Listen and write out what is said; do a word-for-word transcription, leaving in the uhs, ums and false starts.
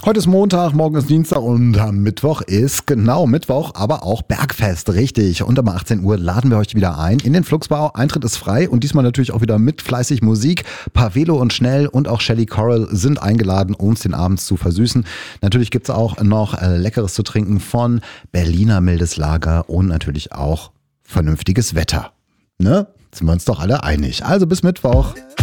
Heute ist Montag, morgen ist Dienstag und am Mittwoch ist genau Mittwoch, aber auch Bergfest, richtig. Und um achtzehn Uhr laden wir euch wieder ein in den Flugsbau. Eintritt ist frei und diesmal natürlich auch wieder mit fleißig Musik. Pavelo und Schnell und auch Shelly Coral sind eingeladen, uns den Abend zu versüßen. Natürlich gibt's auch noch äh, Leckeres zu trinken von Berliner Mildes Lager und natürlich auch vernünftiges Wetter. Ne? Sind wir uns doch alle einig. Also bis Mittwoch.